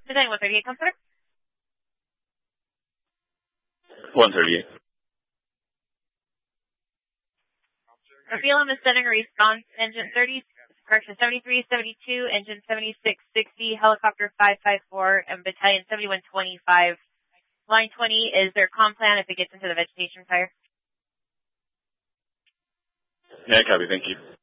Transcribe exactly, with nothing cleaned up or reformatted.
Battalion one thirty-eight, come through. one thirty-eight. Revealum is sending a response. Engine thirty, correction, seventy-three seventy-two, engine seventy-six sixty, helicopter five five four, and battalion seventy-one twenty-five. Line twenty is their comm plan if it gets into the vegetation fire. Yeah, copy, thank you.